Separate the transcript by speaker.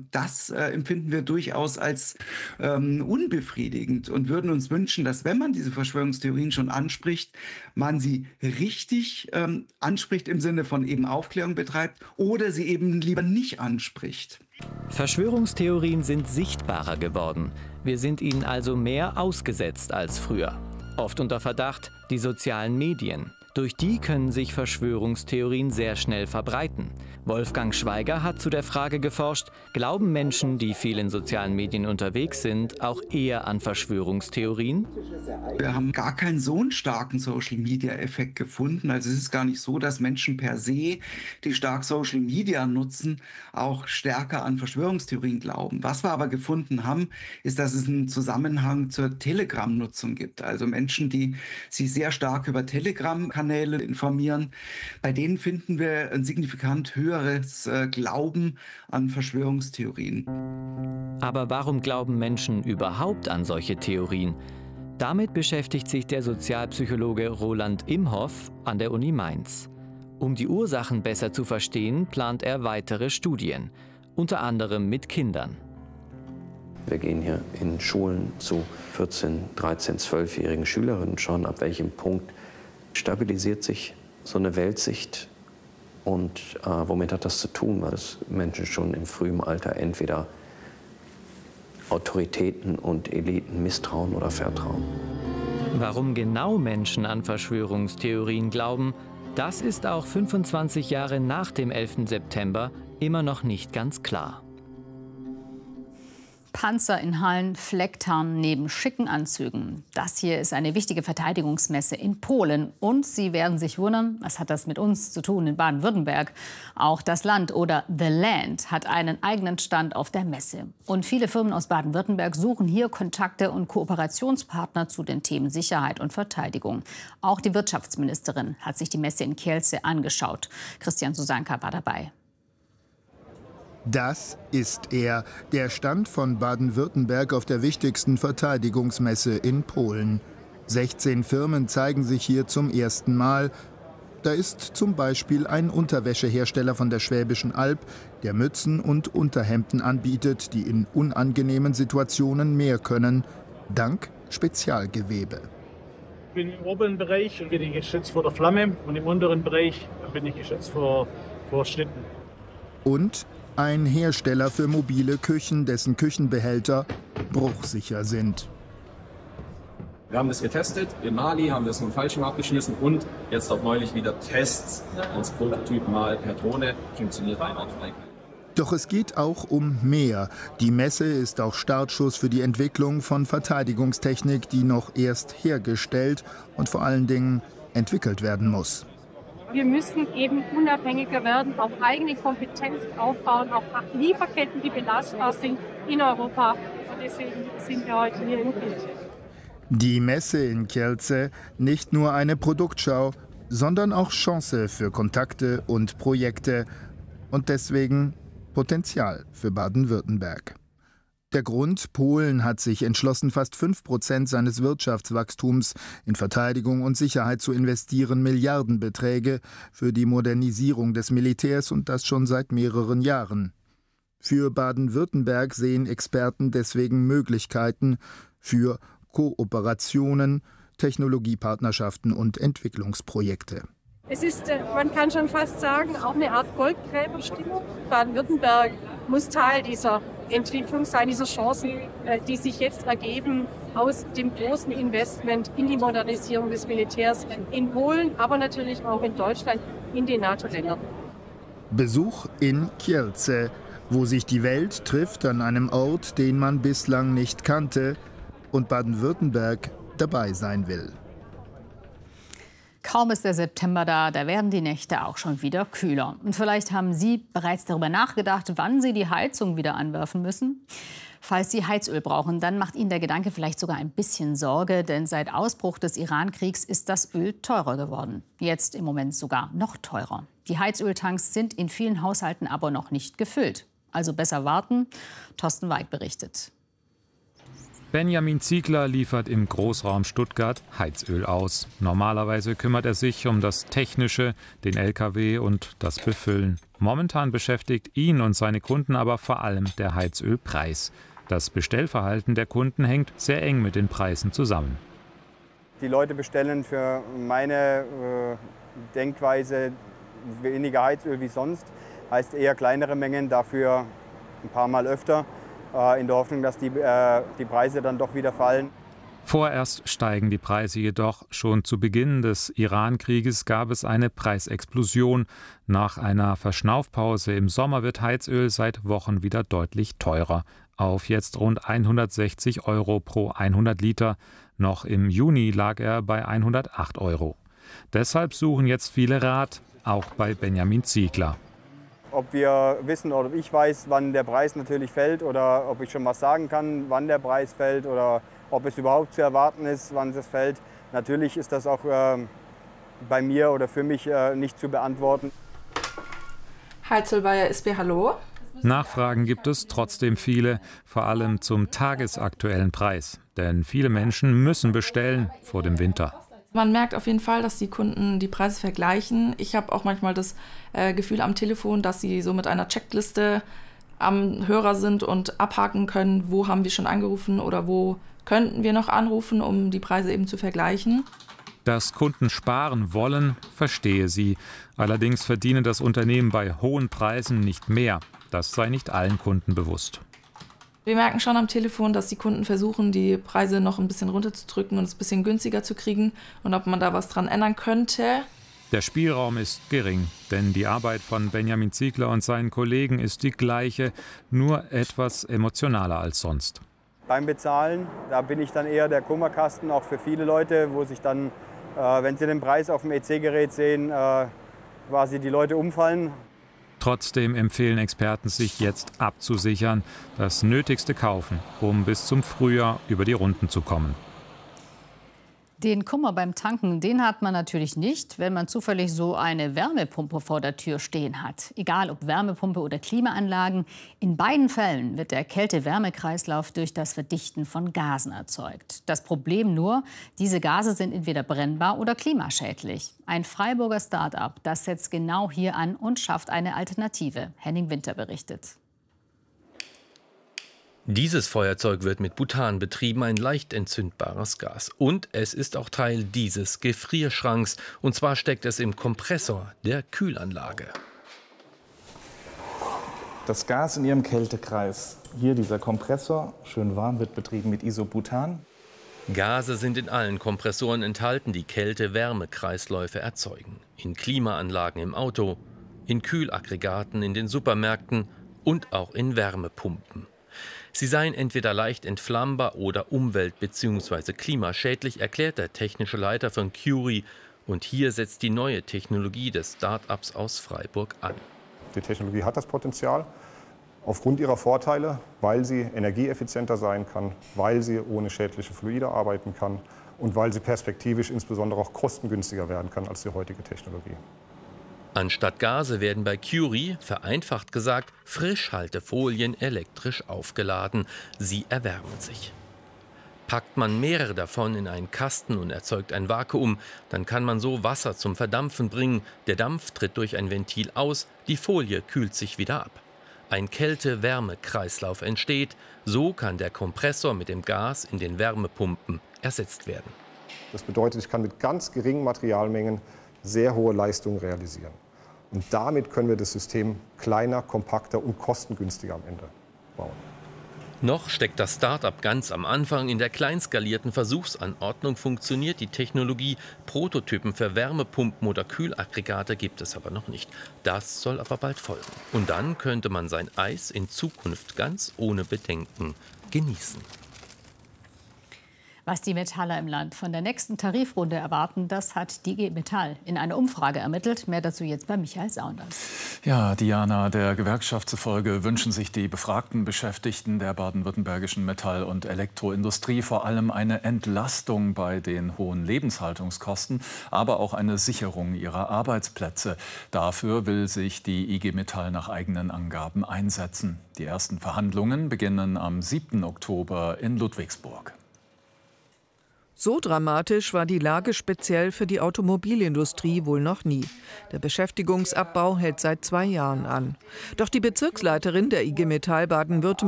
Speaker 1: das empfinden wir durchaus als unbefriedigend und würden uns wünschen, dass, wenn man diese Verschwörungstheorien schon anspricht, man sie richtig anspricht im Sinne von eben Aufklärung betreibt oder sie eben lieber nicht anspricht.
Speaker 2: Verschwörungstheorien sind sichtbarer geworden. Wir sind ihnen also mehr ausgesetzt als früher. Oft unter Verdacht die sozialen Medien. Durch die können sich Verschwörungstheorien sehr schnell verbreiten. Wolfgang Schweiger hat zu der Frage geforscht, glauben Menschen, die viel in sozialen Medien unterwegs sind, auch eher an Verschwörungstheorien?
Speaker 1: Wir haben gar keinen so einen starken Social-Media-Effekt gefunden. Also es ist gar nicht so, dass Menschen per se, die stark Social Media nutzen, auch stärker an Verschwörungstheorien glauben. Was wir aber gefunden haben, ist, dass es einen Zusammenhang zur Telegram-Nutzung gibt. Also Menschen, die sich sehr stark über Telegram-Kanäle informieren, bei denen finden wir ein signifikant höheres Glauben an Verschwörungstheorien.
Speaker 2: Aber warum glauben Menschen überhaupt an solche Theorien? Damit beschäftigt sich der Sozialpsychologe Roland Imhoff an der Uni Mainz. Um die Ursachen besser zu verstehen, plant er weitere Studien, unter anderem mit Kindern.
Speaker 3: Wir gehen hier in Schulen zu 14-, 13-, 12-jährigen Schülerinnen und schauen, ab welchem Punkt stabilisiert sich so eine Weltsicht und womit hat das zu tun, weil das Menschen schon im frühen Alter entweder Autoritäten und Eliten misstrauen oder vertrauen.
Speaker 2: Warum genau Menschen an Verschwörungstheorien glauben, das ist auch 25 Jahre nach dem 11. September immer noch nicht ganz klar.
Speaker 4: Panzer in Hallen, Flecktarn neben schicken Anzügen. Das hier ist eine wichtige Verteidigungsmesse in Polen. Und Sie werden sich wundern, was hat das mit uns zu tun in Baden-Württemberg? Auch das Land oder The Land hat einen eigenen Stand auf der Messe. Und viele Firmen aus Baden-Württemberg suchen hier Kontakte und Kooperationspartner zu den Themen Sicherheit und Verteidigung. Auch die Wirtschaftsministerin hat sich die Messe in Kielce angeschaut. Christian Susanka war dabei.
Speaker 5: Das ist er, der Stand von Baden-Württemberg auf der wichtigsten Verteidigungsmesse in Polen. 16 Firmen zeigen sich hier zum ersten Mal. Da ist zum Beispiel ein Unterwäschehersteller von der Schwäbischen Alb, der Mützen und Unterhemden anbietet, die in unangenehmen Situationen mehr können, dank Spezialgewebe.
Speaker 6: Ich bin im oberen Bereich und bin ich geschützt vor der Flamme und im unteren Bereich bin ich geschützt vor Schnitten.
Speaker 5: Und ein Hersteller für mobile Küchen, dessen Küchenbehälter bruchsicher sind.
Speaker 7: Wir haben das getestet, in Mali haben wir es mit dem Fallschirm abgeschmissen und jetzt auch neulich wieder Tests als Prototyp mal per Drohne, funktioniert einwandfrei.
Speaker 5: Doch es geht auch um mehr. Die Messe ist auch Startschuss für die Entwicklung von Verteidigungstechnik, die noch erst hergestellt und vor allen Dingen entwickelt werden muss.
Speaker 8: Wir müssen eben unabhängiger werden, auf eigene Kompetenz aufbauen, auf Lieferketten, die belastbar sind in Europa. Und deswegen sind wir heute hier in Kielce.
Speaker 5: Die Messe in Kielce, nicht nur eine Produktschau, sondern auch Chance für Kontakte und Projekte. Und deswegen Potenzial für Baden-Württemberg. Der Grund: Polen hat sich entschlossen, fast 5% seines Wirtschaftswachstums in Verteidigung und Sicherheit zu investieren, Milliardenbeträge für die Modernisierung des Militärs und das schon seit mehreren Jahren. Für Baden-Württemberg sehen Experten deswegen Möglichkeiten für Kooperationen, Technologiepartnerschaften und Entwicklungsprojekte.
Speaker 8: Es ist, man kann schon fast sagen, auch eine Art Goldgräberstimmung. Baden-Württemberg muss Teil dieser Entwicklung sein, dieser Chancen, die sich jetzt ergeben aus dem großen Investment in die Modernisierung des Militärs in Polen, aber natürlich auch in Deutschland, in den NATO-Ländern.
Speaker 5: Besuch in Kielce, wo sich die Welt trifft an einem Ort, den man bislang nicht kannte und Baden-Württemberg dabei sein will.
Speaker 4: Kaum ist der September da, da werden die Nächte auch schon wieder kühler. Und vielleicht haben Sie bereits darüber nachgedacht, wann Sie die Heizung wieder anwerfen müssen. Falls Sie Heizöl brauchen, dann macht Ihnen der Gedanke vielleicht sogar ein bisschen Sorge, denn seit Ausbruch des Iran-Kriegs ist das Öl teurer geworden. Jetzt im Moment sogar noch teurer. Die Heizöltanks sind in vielen Haushalten aber noch nicht gefüllt. Also besser warten. Thorsten Weig berichtet.
Speaker 9: Benjamin Ziegler liefert im Großraum Stuttgart Heizöl aus. Normalerweise kümmert er sich um das Technische, den LKW und das Befüllen. Momentan beschäftigt ihn und seine Kunden aber vor allem der Heizölpreis. Das Bestellverhalten der Kunden hängt sehr eng mit den Preisen zusammen.
Speaker 10: Die Leute bestellen für meine Denkweise weniger Heizöl wie sonst. Heißt eher kleinere Mengen, dafür ein paar Mal öfter. In der Hoffnung, dass die Preise dann doch wieder fallen.
Speaker 9: Vorerst steigen die Preise jedoch. Schon zu Beginn des Iran-Krieges gab es eine Preisexplosion. Nach einer Verschnaufpause im Sommer wird Heizöl seit Wochen wieder deutlich teurer. Auf jetzt rund 160 € pro 100 Liter. Noch im Juni lag er bei 108 €. Deshalb suchen jetzt viele Rat, auch bei Benjamin Ziegler.
Speaker 10: Ob wir wissen oder ob ich weiß, wann der Preis natürlich fällt oder ob ich schon mal sagen kann, wann der Preis fällt oder ob es überhaupt zu erwarten ist, wann es fällt. Natürlich ist das auch bei mir oder für mich nicht zu beantworten.
Speaker 11: Heizöl bei SB, hallo.
Speaker 9: Nachfragen gibt es trotzdem viele, vor allem zum tagesaktuellen Preis. Denn viele Menschen müssen bestellen vor dem Winter.
Speaker 11: Man merkt auf jeden Fall, dass die Kunden die Preise vergleichen. Ich habe auch manchmal das Gefühl am Telefon, dass sie so mit einer Checkliste am Hörer sind und abhaken können, wo haben wir schon angerufen oder wo könnten wir noch anrufen, um die Preise eben zu vergleichen.
Speaker 9: Dass Kunden sparen wollen, verstehe sie. Allerdings verdiene das Unternehmen bei hohen Preisen nicht mehr. Das sei nicht allen Kunden bewusst.
Speaker 11: Wir merken schon am Telefon, dass die Kunden versuchen, die Preise noch ein bisschen runterzudrücken und es ein bisschen günstiger zu kriegen und ob man da was dran ändern könnte.
Speaker 9: Der Spielraum ist gering, denn die Arbeit von Benjamin Ziegler und seinen Kollegen ist die gleiche, nur etwas emotionaler als sonst.
Speaker 10: Beim Bezahlen, da bin ich dann eher der Kummerkasten, auch für viele Leute, wo sich dann, wenn sie den Preis auf dem EC-Gerät sehen, quasi die Leute umfallen.
Speaker 9: Trotzdem empfehlen Experten, sich jetzt abzusichern, das Nötigste kaufen, um bis zum Frühjahr über die Runden zu kommen.
Speaker 4: Den Kummer beim Tanken, den hat man natürlich nicht, wenn man zufällig so eine Wärmepumpe vor der Tür stehen hat. Egal ob Wärmepumpe oder Klimaanlagen, in beiden Fällen wird der Kälte-Wärme-Kreislauf durch das Verdichten von Gasen erzeugt. Das Problem nur, diese Gase sind entweder brennbar oder klimaschädlich. Ein Freiburger Start-up, das setzt genau hier an und schafft eine Alternative. Henning Winter berichtet.
Speaker 12: Dieses Feuerzeug wird mit Butan betrieben, ein leicht entzündbares Gas. Und es ist auch Teil dieses Gefrierschranks. Und zwar steckt es im Kompressor der Kühlanlage.
Speaker 13: Das Gas in Ihrem Kältekreis, hier dieser Kompressor, schön warm, wird betrieben mit Isobutan.
Speaker 12: Gase sind in allen Kompressoren enthalten, die Kälte-Wärme-Kreisläufe erzeugen. In Klimaanlagen im Auto, in Kühlaggregaten in den Supermärkten und auch in Wärmepumpen. Sie seien entweder leicht entflammbar oder umwelt- bzw. klimaschädlich, erklärt der technische Leiter von Curie. Und hier setzt die neue Technologie des Start-ups aus Freiburg an.
Speaker 14: Die Technologie hat das Potenzial, aufgrund ihrer Vorteile, weil sie energieeffizienter sein kann, weil sie ohne schädliche Fluide arbeiten kann und weil sie perspektivisch insbesondere auch kostengünstiger werden kann als die heutige Technologie.
Speaker 12: Anstatt Gase werden bei Curie, vereinfacht gesagt, Frischhaltefolien elektrisch aufgeladen. Sie erwärmen sich. Packt man mehrere davon in einen Kasten und erzeugt ein Vakuum, dann kann man so Wasser zum Verdampfen bringen. Der Dampf tritt durch ein Ventil aus, die Folie kühlt sich wieder ab. Ein Kälte-Wärme-Kreislauf entsteht. So kann der Kompressor mit dem Gas in den Wärmepumpen ersetzt werden.
Speaker 14: Das bedeutet, ich kann mit ganz geringen Materialmengen sehr hohe Leistungen realisieren. Und damit können wir das System kleiner, kompakter und kostengünstiger am Ende bauen.
Speaker 12: Noch steckt das Start-up ganz am Anfang. In der kleinskalierten Versuchsanordnung funktioniert die Technologie. Prototypen für Wärmepumpen oder Kühlaggregate gibt es aber noch nicht. Das soll aber bald folgen. Und dann könnte man sein Eis in Zukunft ganz ohne Bedenken genießen.
Speaker 4: Was die Metaller im Land von der nächsten Tarifrunde erwarten, das hat die IG Metall in einer Umfrage ermittelt. Mehr dazu jetzt bei Michael Saunders.
Speaker 15: Ja, Diana, der Gewerkschaft zufolge wünschen sich die befragten Beschäftigten der baden-württembergischen Metall- und Elektroindustrie vor allem eine Entlastung bei den hohen Lebenshaltungskosten, aber auch eine Sicherung ihrer Arbeitsplätze. Dafür will sich die IG Metall nach eigenen Angaben einsetzen. Die ersten Verhandlungen beginnen am 7. Oktober in Ludwigsburg.
Speaker 16: So dramatisch war die Lage speziell für die Automobilindustrie wohl noch nie. Der Beschäftigungsabbau hält seit 2 Jahren an. Doch die Bezirksleiterin der IG Metall Baden-Württemberg